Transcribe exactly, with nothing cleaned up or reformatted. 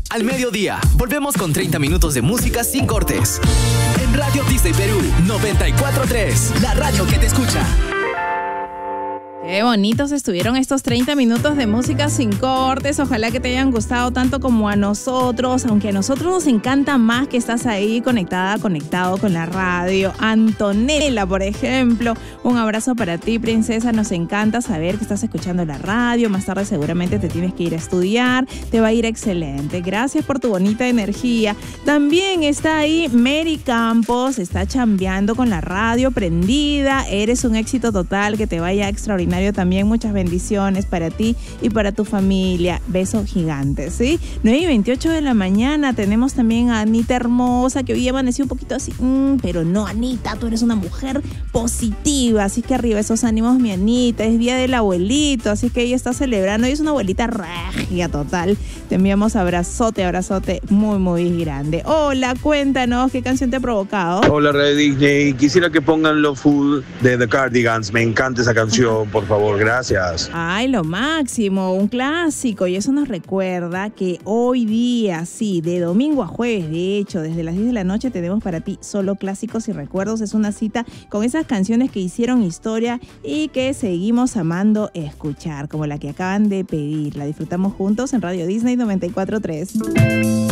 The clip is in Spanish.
Al mediodía, volvemos con treinta minutos de música sin cortes. En Radio Disney Perú noventa y cuatro punto tres, la radio que te escucha. Qué bonitos estuvieron estos treinta minutos de música sin cortes. Ojalá que te hayan gustado tanto como a nosotros, aunque a nosotros nos encanta más que estás ahí conectada, conectado con la radio. Antonella, por ejemplo, un abrazo para ti, princesa. Nos encanta saber que estás escuchando la radio. Más tarde seguramente te tienes que ir a estudiar. Te va a ir excelente. Gracias por tu bonita energía. También está ahí Mary Campos, está chambeando con la radio prendida. Eres un éxito total, que te vaya extraordinario. También muchas bendiciones para ti y para tu familia. Besos gigantes, ¿sí? nueve y veintiocho de la mañana tenemos también a Anita hermosa, que hoy amaneció un poquito así. Mm, pero no, Anita, tú eres una mujer positiva, así que arriba esos ánimos, mi Anita. Es día del abuelito, así que ella está celebrando. Ella es una abuelita regia total. Te enviamos abrazote, abrazote muy, muy grande. Hola, cuéntanos, ¿qué canción te ha provocado? Hola, Radio Disney. Quisiera que pongan Love Fool de The Cardigans. Me encanta esa canción, por favor, gracias. Ay, lo máximo, un clásico. Y eso nos recuerda que hoy día, sí, de domingo a jueves, de hecho, desde las diez de la noche tenemos para ti solo clásicos y recuerdos. Es una cita con esas canciones que hicieron historia y que seguimos amando escuchar, como la que acaban de pedir. La disfrutamos juntos en Radio Disney noventa y cuatro punto tres.